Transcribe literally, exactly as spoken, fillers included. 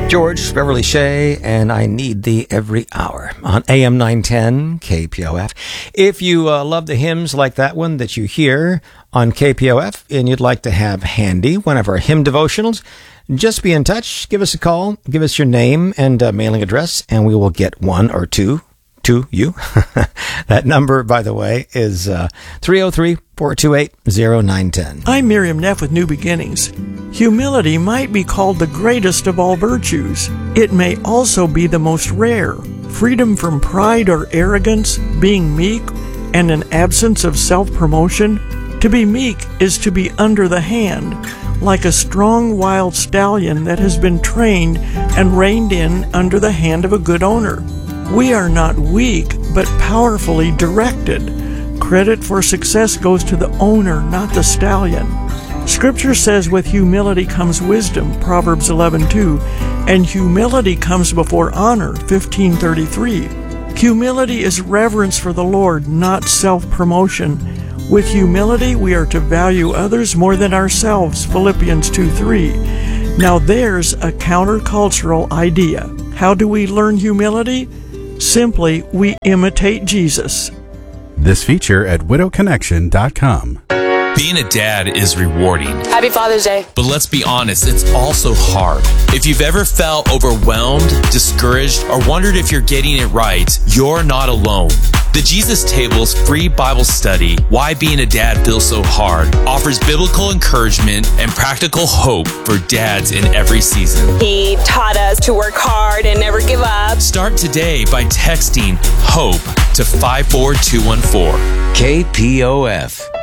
George, Beverly Shea, and I Need Thee Every Hour on A M nine ten K P O F. If you uh, love the hymns like that one that you hear on K P O F and you'd like to have handy one of our hymn devotionals, just be in touch. Give us a call. Give us your name and uh, mailing address, and we will get one or two to you. That number, by the way, is uh, three oh three, four two eight, oh nine one oh. I'm Miriam Neff with New Beginnings. Humility might be called the greatest of all virtues. It may also be the most rare. Freedom from pride or arrogance, being meek, and an absence of self-promotion. To be meek is to be under the hand, like a strong wild stallion that has been trained and reined in under the hand of a good owner. We are not weak, but powerfully directed. Credit for success goes to the owner, not the stallion. Scripture says with humility comes wisdom, Proverbs eleven two, and humility comes before honor, fifteen thirty-three. Humility is reverence for the Lord, not self-promotion. With humility, we are to value others more than ourselves, Philippians two three. Now there's a countercultural idea. How do we learn humility? Simply, we imitate Jesus. This feature at widow connection dot com. Being a dad is rewarding. Happy Father's Day. But let's be honest, it's also hard. If you've ever felt overwhelmed, discouraged, or wondered if you're getting it right, you're not alone. The Jesus Table's free Bible study, Why Being a Dad Feels So Hard, offers biblical encouragement and practical hope for dads in every season. He taught us to work hard and never give up. Start today by texting HOPE to five four two one four. K P O F.